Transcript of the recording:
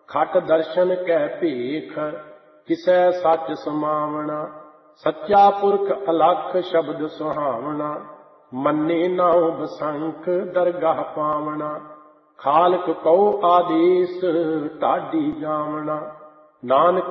खट दर्शन कै भेख किसै सच समावना। सच्चा पुरख अलख शब्द सुहावना मन्ने नाउ बसंख दरगाह पावना। खालक कौ आदेश ढाडी जावना नानक